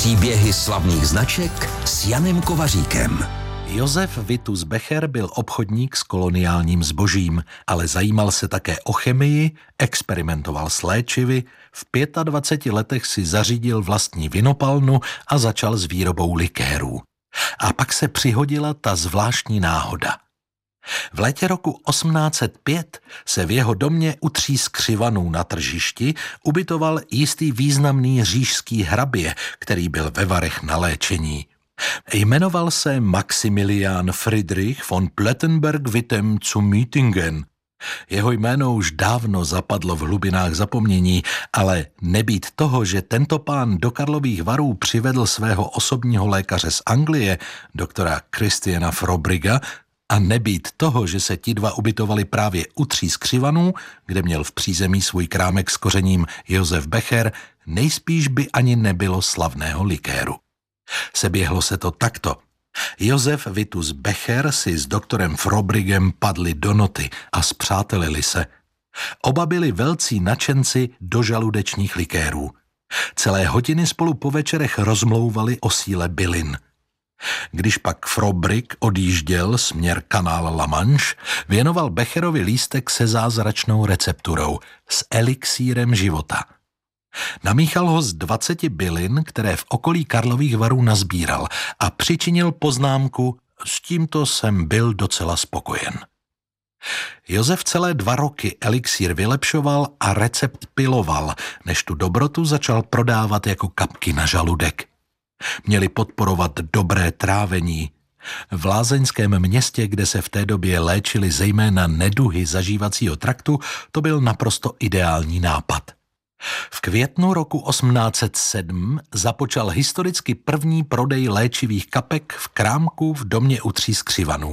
Příběhy slavných značek s Janem Kovaříkem. Josef Vitus Becher byl obchodník s koloniálním zbožím, ale zajímal se také o chemii, experimentoval s léčivy, v 25 letech si zařídil vlastní vinopalnu a začal s výrobou likérů. A pak se přihodila ta zvláštní náhoda. V létě roku 1805 se v jeho domě u Tří Skřivanů na tržišti ubytoval jistý významný říšský hrabě, který byl ve Varech na léčení. Jmenoval se Maximilian Friedrich von Plettenberg-Wittem zu Müttingen. Jeho jméno už dávno zapadlo v hlubinách zapomnění, ale nebýt toho, že tento pán do Karlových Varů přivedl svého osobního lékaře z Anglie, doktora Christiana Frobriga, a nebýt toho, že se ti dva ubytovali právě u Tří Skřivanů, kde měl v přízemí svůj krámek s kořením Josef Becher, nejspíš by ani nebylo slavného likéru. Seběhlo se to takto. Josef Vitus Becher si s doktorem Frobrigem padli do noty a spřátelili se. Oba byli velcí nadšenci do žaludečních likérů. Celé hodiny spolu po večerech rozmlouvali o síle bylin. Když pak Frobrig odjížděl směr kanál La Manche, věnoval Becherovi lístek se zázračnou recepturou, s elixírem života. Namíchal ho z 20 bylin, které v okolí Karlových Varů nazbíral, a přičinil poznámku: s tímto jsem byl docela spokojen. Josef celé 2 roky elixír vylepšoval a recept piloval, než tu dobrotu začal prodávat jako kapky na žaludek. Měli podporovat dobré trávení. V lázeňském městě, kde se v té době léčily zejména neduhy zažívacího traktu, to byl naprosto ideální nápad. V květnu roku 1807 započal historicky první prodej léčivých kapek v krámku v domě u Tří Skřivanů.